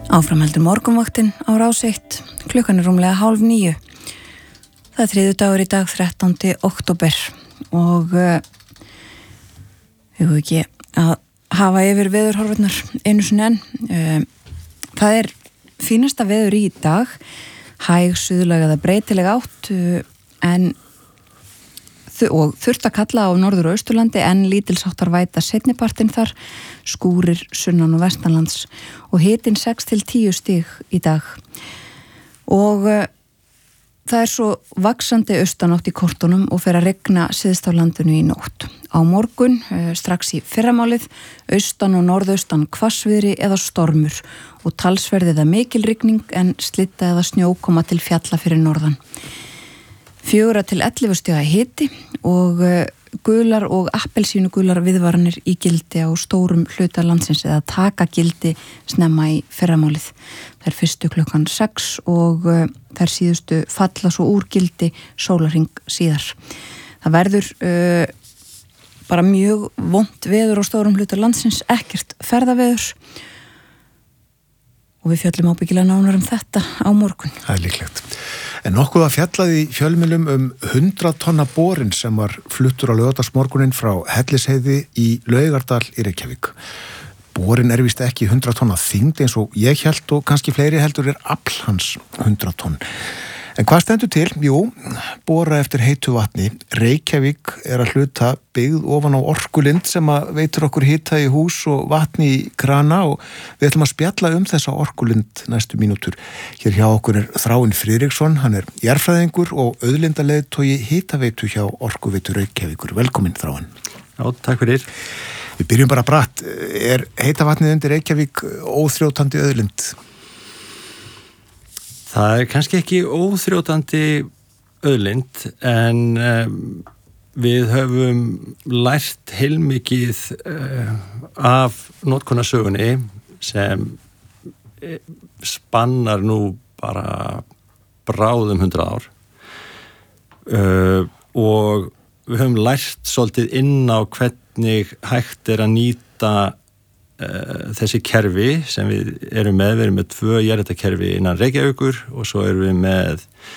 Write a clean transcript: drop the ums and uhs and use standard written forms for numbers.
Áframheldur morgunvaktin á Rás 1, klukkan rúmlega 8:30. Það þriðjudagur í dag, 13. október og við höfum ekki að hafa yfir veðurhorfurnar einu sinni enn. Það fínasta veður í dag, hæg suðlæg eða breytileg átt en og þurft að kalla á norður- og austurlandi en lítilsháttar væta seinnipartinn þar, skúrir sunnan- og vestanlands og hitinn 6 til 10 stig í dag. Og það svo vaxandi austanátt í kortunum og fer að rigna syðst á landinu í nótt. Á morgun, strax í fyrramálið, austan og norðaustan hvassviðri eða stormur og talsverðið að mikil rigning en slitta eða snjó koma til fjalla fyrir norðan. 4 til 11 stiga hiti og gular og appelsínugular viðvaranir í gildi á stórum hluta landsins eða taka gildi snemma í fyrramálið. Það fyrstu klukkan 6 og þær síðustu falla svo úr gildi sólarhring síðar. Það verður bara mjög vont veður á stórum hluta landsins, ekkert ferðaveður og við fjöllum ábyggilega nánar þetta á morgun. Það líklegt. En nokkuð að fjallaði í fjölmiðlum 100 tonna borinn sem var fluttur á laugardagsmorguninn frá Hellisheiði í Laugardal í Reykjavík. Borinn víst ekki 100 tonna þyngd eins og ég hélt og kannski fleiri heldur afl hans 100 tonn. En hvað stendur til? Jú, bora eftir heitu vatni. Reykjavík að hluta byggð ofan á orkulind sem að veitur okkur hita í hús og vatni í krana og við ætlum að spjalla þessa orkulind næstu mínútur. Hér hjá okkur Þráinn Friðriksson, hann jarðfræðingur og auðlindaleiðtogi hitaveitu hjá Orkuveitu Reykjavíkur. Velkomin Þráinn. Já, takk fyrir. Við byrjum bara bratt. Heita vatnið undir Reykjavík óþrjótandi auðlind? Það kannski ekki óþrjótandi auðlind en við höfum lært heilmikið af notkunarsögunni sem spannar nú bara bráðum 100 ár og við höfum lært svolítið inn á hvernig hægt að nýta þessi kerfi sem við erum með 2 jarðhitakerfi innan Reykjavíkur og svo erum við með